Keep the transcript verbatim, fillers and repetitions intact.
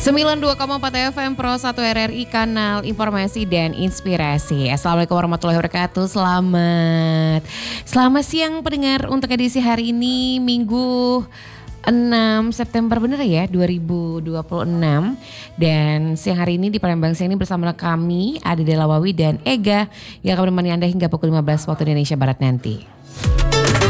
sembilan puluh dua koma empat F M Pro satu R R I, kanal informasi dan inspirasi. Assalamualaikum warahmatullahi wabarakatuh. Selamat Selamat siang pendengar, untuk edisi hari ini Minggu enam September bener ya dua ribu dua puluh enam. Dan siang hari ini di Palembang siang ini bersama kami ada Dela Wawi dan Ega yang akan menemani Anda hingga pukul lima belas waktu Indonesia Barat nanti.